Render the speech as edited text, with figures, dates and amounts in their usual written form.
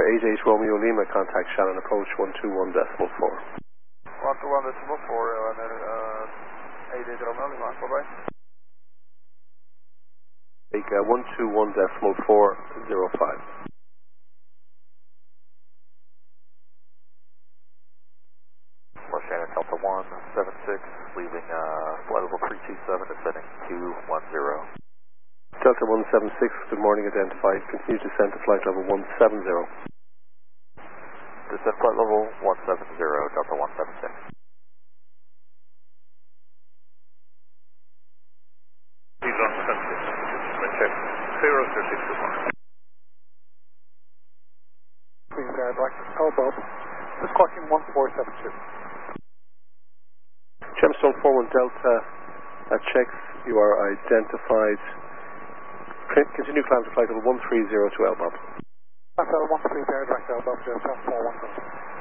88 Romeo Lima, contact Shannon approach 121.4. 121.4, and then 88 Romeo Lima, bye-bye. Take 121.405. Los Shannon Delta 176, leaving flight level 327, descending 210. Delta 176, good morning, identified. Continue descent to flight level 170. Descent flight level 170, Delta 176. Please on 76, check 03621. Please, I'd like to elbow. This clocking 1472. Gemstone 41 Delta, that checks you are identified. Continue climb to flight level 130 to LBOB. Flight level 130, direct LBOB, 071.